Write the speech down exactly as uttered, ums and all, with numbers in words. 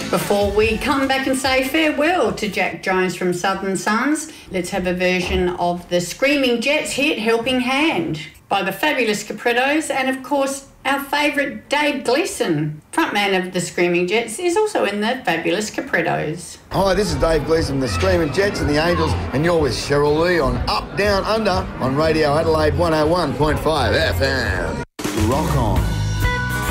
Before we come back and say farewell to Jack Jones from Southern Sons, let's have a version of the Screaming Jets hit Helping Hand by the fabulous Caprettos, and of course our favourite Dave Gleeson, frontman of the Screaming Jets, is also in the fabulous Caprettos. Hi, this is Dave Gleeson, the Screaming Jets and the Angels, and you're with Cheryl Lee on Up, Down, Under on Radio Adelaide one oh one point five F M. Rock on.